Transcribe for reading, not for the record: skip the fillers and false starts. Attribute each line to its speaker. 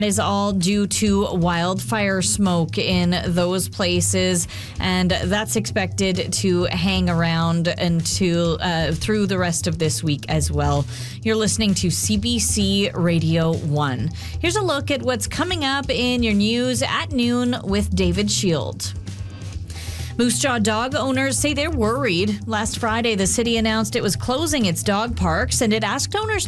Speaker 1: Is all due to wildfire smoke in those places, and that's expected to hang around until through the rest of this week as well. You're listening to CBC Radio 1. Here's a look at what's coming up in your news at noon with David Shield. Moose Jaw dog owners say they're worried. Last Friday, the city announced it was closing its dog parks, and it asked owners